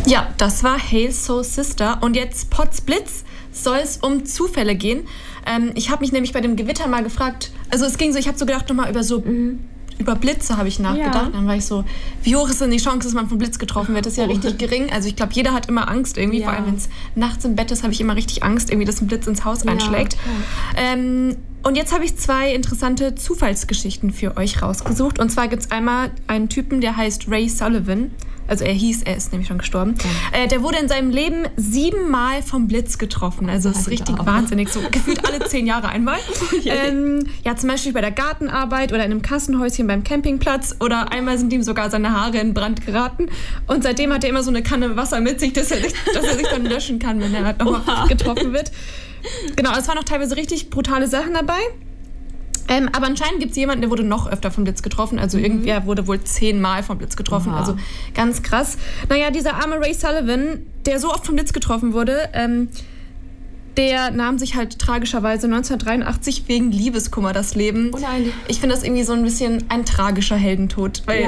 Ja, das war Hail Soul Sister. Und jetzt Potzblitz soll es um Zufälle gehen. Ich habe mich nämlich bei dem Gewitter mal gefragt, also es ging so, ich habe so gedacht, nochmal über Blitze habe ich nachgedacht. Ja. Dann war ich so, wie hoch ist denn die Chance, dass man vom Blitz getroffen wird? Das ist ja richtig gering. Also ich glaube, jeder hat immer Angst irgendwie. Vor allem, wenn es nachts im Bett ist, habe ich immer richtig Angst, irgendwie, dass ein Blitz ins Haus einschlägt. Und jetzt habe ich 2 interessante Zufallsgeschichten für euch rausgesucht. Und zwar gibt es einmal einen Typen, der heißt Ray Sullivan. Also er ist nämlich schon gestorben. Ja. Der wurde in seinem Leben 7 Mal vom Blitz getroffen. Also das ist richtig wahnsinnig. So gefühlt alle 10 Jahre einmal. Ja, zum Beispiel bei der Gartenarbeit oder in einem Kassenhäuschen beim Campingplatz. Oder einmal sind ihm sogar seine Haare in Brand geraten. Und seitdem hat er immer so eine Kanne Wasser mit sich, dass er sich dann löschen kann, wenn er halt nochmal getroffen wird. Genau, es waren noch teilweise richtig brutale Sachen dabei. Aber anscheinend gibt es jemanden, der wurde noch öfter vom Blitz getroffen. Also irgendwer wurde wohl 10 Mal vom Blitz getroffen. Also ganz krass. Naja, dieser arme Ray Sullivan, der so oft vom Blitz getroffen wurde, der nahm sich halt tragischerweise 1983 wegen Liebeskummer das Leben. Oh nein. Ich finde das irgendwie so ein bisschen ein tragischer Heldentod. Weil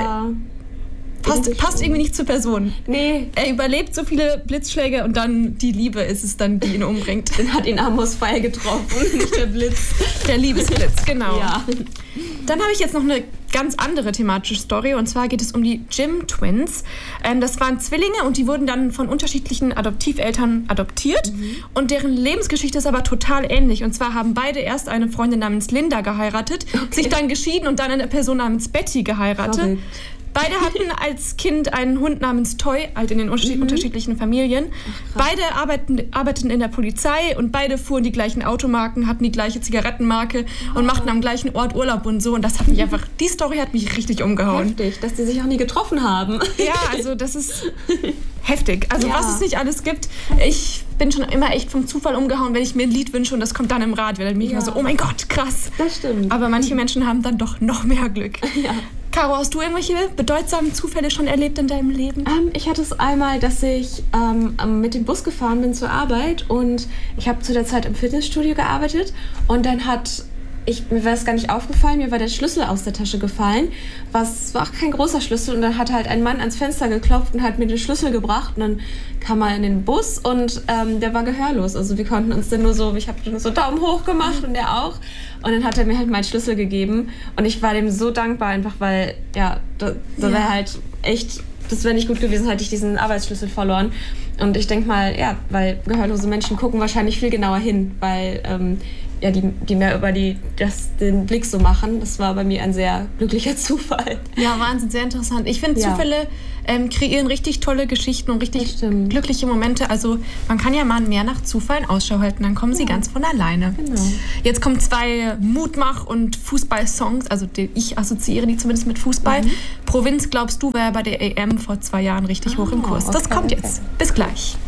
passt irgendwie nicht zur Person. Nee. Er überlebt so viele Blitzschläge und dann die Liebe ist es dann, die ihn umbringt. Dann hat ihn Amos Pfeil getroffen, nicht der Blitz. Der Liebesblitz, genau. Ja. Dann habe ich jetzt noch eine ganz andere thematische Story und zwar geht es um die Jim Twins. Das waren Zwillinge und die wurden dann von unterschiedlichen Adoptiveltern adoptiert und deren Lebensgeschichte ist aber total ähnlich. Und zwar haben beide erst eine Freundin namens Linda geheiratet, sich dann geschieden und dann eine Person namens Betty geheiratet. Verrückt. Beide hatten als Kind einen Hund namens Toy, halt in den unterschiedlichen Familien. Beide arbeiteten in der Polizei und beide fuhren die gleichen Automarken, hatten die gleiche Zigarettenmarke und machten am gleichen Ort Urlaub und so. Und das hat mich einfach, die Story hat mich richtig umgehauen. Heftig, dass die sich auch nie getroffen haben. Ja, also das ist heftig. Also was es nicht alles gibt. Ich bin schon immer echt vom Zufall umgehauen, wenn ich mir ein Lied wünsche und das kommt dann im Radio. Dann bin ich immer so, oh mein Gott, krass. Das stimmt. Aber manche Menschen haben dann doch noch mehr Glück. Ja. Caro, hast du irgendwelche bedeutsamen Zufälle schon erlebt in deinem Leben? Ich hatte es einmal, dass ich mit dem Bus gefahren bin zur Arbeit und ich habe zu der Zeit im Fitnessstudio gearbeitet und dann mir war es gar nicht aufgefallen, mir war der Schlüssel aus der Tasche gefallen. Es war auch kein großer Schlüssel und dann hat halt ein Mann ans Fenster geklopft und hat mir den Schlüssel gebracht und dann kam er in den Bus und der war gehörlos. Also wir konnten uns dann nur so, ich habe nur so Daumen hoch gemacht und er auch. Und dann hat er mir halt meinen Schlüssel gegeben und ich war dem so dankbar einfach, weil da wäre halt echt, das wäre nicht gut gewesen, hätte ich diesen Arbeitsschlüssel verloren. Und ich denke mal, weil gehörlose Menschen gucken wahrscheinlich viel genauer hin, weil die mehr über den Blick so machen. Das war bei mir ein sehr glücklicher Zufall. Ja, Wahnsinn, sehr interessant. Ich finde, Zufälle kreieren richtig tolle Geschichten und richtig glückliche Momente. Also man kann ja mal mehr nach Zufällen Ausschau halten, dann kommen sie ganz von alleine. Genau. Jetzt kommen 2 Mutmach- und Fußball-Songs, also ich assoziiere die zumindest mit Fußball. Provinz, glaubst du, wäre bei der EM vor 2 Jahren richtig hoch im Kurs. Das kommt jetzt. Bis gleich.